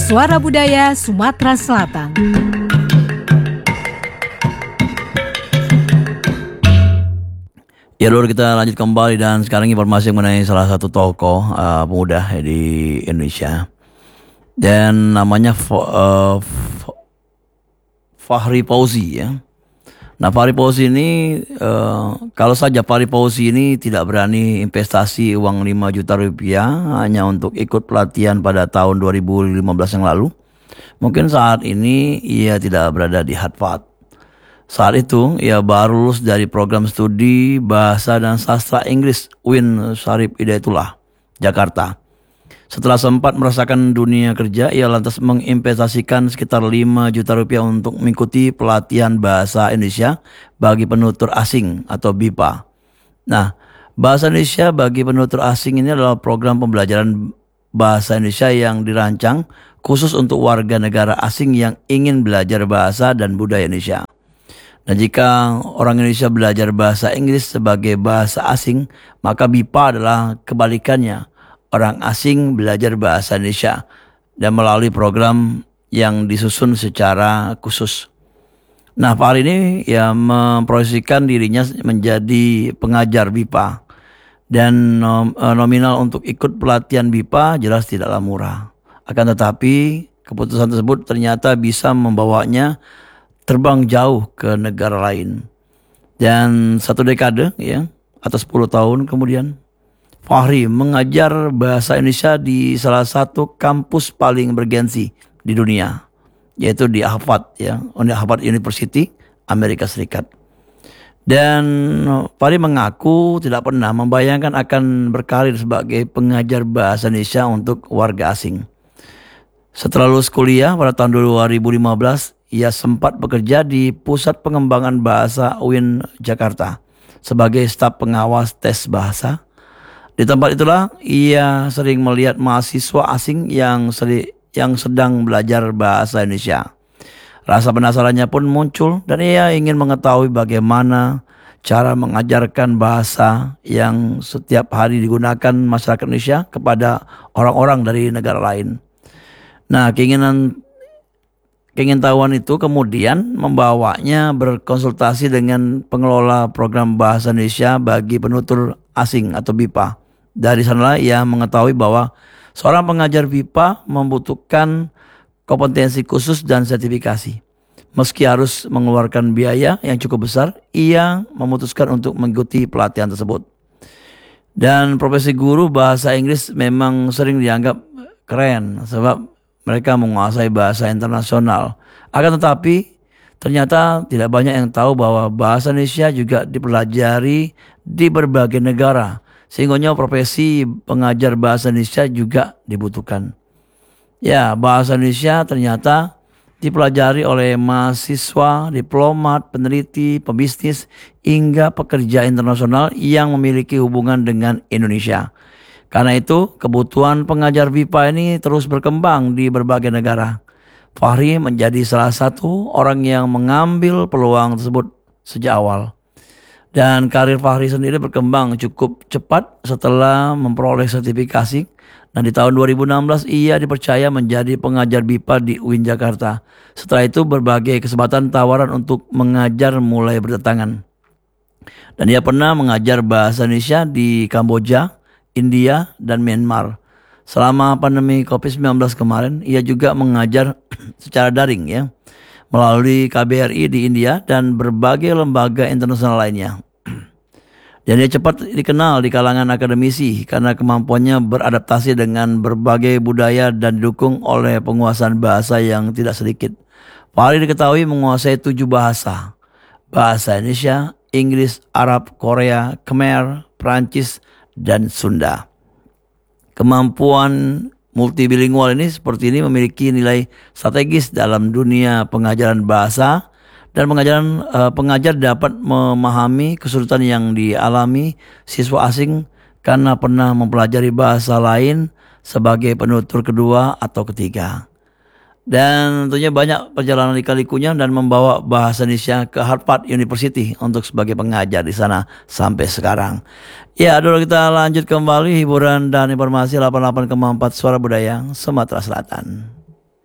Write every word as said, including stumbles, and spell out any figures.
Suara Budaya Sumatera Selatan. Ya Lur, kita lanjut kembali dan sekarang informasi mengenai salah satu tokoh uh, pemuda di Indonesia. Dan namanya F- uh, F- Fahri Fauzi ya. Nah, Fahri Fauzi ini uh, kalau saja Fahri Fauzi ini tidak berani investasi uang lima juta rupiah hanya untuk ikut pelatihan pada tahun dua ribu lima belas yang lalu, mungkin saat ini ia tidak berada di Harvard. Saat itu ia baru lulus dari program studi Bahasa dan Sastra Inggris U I N Syarif Hidayatullah, Jakarta. Setelah sempat merasakan dunia kerja, ia lantas menginvestasikan sekitar lima juta rupiah untuk mengikuti pelatihan Bahasa Indonesia bagi penutur asing atau B I P A. Nah, Bahasa Indonesia bagi penutur asing ini adalah program pembelajaran Bahasa Indonesia yang dirancang khusus untuk warga negara asing yang ingin belajar bahasa dan budaya Indonesia. Dan jika orang Indonesia belajar bahasa Inggris sebagai bahasa asing, maka B I P A adalah kebalikannya. Orang asing belajar bahasa Indonesia dan melalui program yang disusun secara khusus. Nah, Fahri ini ya memproyeksikan dirinya menjadi pengajar B I P A. Dan nominal untuk ikut pelatihan B I P A jelas tidaklah murah. Akan tetapi keputusan tersebut ternyata bisa membawanya terbang jauh ke negara lain. Dan satu dekade ya, atau sepuluh tahun kemudian, Fahri mengajar bahasa Indonesia di salah satu kampus paling bergensi di dunia, yaitu di Harvard ya, Harvard University, Amerika Serikat. Dan Fahri mengaku tidak pernah membayangkan akan berkarir sebagai pengajar bahasa Indonesia untuk warga asing. Setelah lulus kuliah pada tahun dua ribu lima belas, ia sempat bekerja di Pusat Pengembangan Bahasa U I N Jakarta sebagai staf pengawas tes bahasa. Di tempat itulah ia sering melihat mahasiswa asing yang seri, yang sedang belajar bahasa Indonesia. Rasa penasarannya pun muncul dan ia ingin mengetahui bagaimana cara mengajarkan bahasa yang setiap hari digunakan masyarakat Indonesia kepada orang-orang dari negara lain. Nah, keinginan Keingintahuan itu kemudian membawanya berkonsultasi dengan pengelola program Bahasa Indonesia bagi penutur asing atau B I P A. Dari sanalah ia mengetahui bahwa seorang pengajar B I P A membutuhkan kompetensi khusus dan sertifikasi. Meski harus mengeluarkan biaya yang cukup besar, ia memutuskan untuk mengikuti pelatihan tersebut. Dan profesi guru bahasa Inggris memang sering dianggap keren sebab mereka menguasai bahasa internasional. Akan tetapi ternyata tidak banyak yang tahu bahwa bahasa Indonesia juga dipelajari di berbagai negara. Sehingga profesi pengajar bahasa Indonesia juga dibutuhkan. Ya, bahasa Indonesia ternyata dipelajari oleh mahasiswa, diplomat, peneliti, pebisnis, hingga pekerja internasional yang memiliki hubungan dengan Indonesia. Karena itu, kebutuhan pengajar B I P A ini terus berkembang di berbagai negara. Fahri menjadi salah satu orang yang mengambil peluang tersebut sejak awal. Dan karir Fahri sendiri berkembang cukup cepat setelah memperoleh sertifikasi. Nah, di tahun dua ribu enam belas ia dipercaya menjadi pengajar B I P A di U I N Jakarta. Setelah itu berbagai kesempatan tawaran untuk mengajar mulai berdatangan. Dan ia pernah mengajar bahasa Indonesia di Kamboja, India, dan Myanmar. Selama pandemi covid sembilan belas kemarin, ia juga mengajar secara daring ya, melalui K B R I di India dan berbagai lembaga internasional lainnya. Dan dia cepat dikenal di kalangan akademisi karena kemampuannya beradaptasi dengan berbagai budaya dan didukung oleh penguasaan bahasa yang tidak sedikit. Fahri diketahui menguasai tujuh bahasa. Bahasa Indonesia, Inggris, Arab, Korea, Khmer, Prancis, dan Sunda. Kemampuan multibilingual ini seperti ini memiliki nilai strategis dalam dunia pengajaran bahasa, dan pengajaran uh, pengajar dapat memahami kesulitan yang dialami siswa asing karena pernah mempelajari bahasa lain sebagai penutur kedua atau ketiga. Dan tentunya banyak perjalanan lika-likunya dan membawa bahasa Indonesia ke Harvard University untuk sebagai pengajar di sana sampai sekarang. Ya, dulu kita lanjut kembali hiburan dan informasi delapan puluh delapan koma empat Suara Budaya Sumatera Selatan.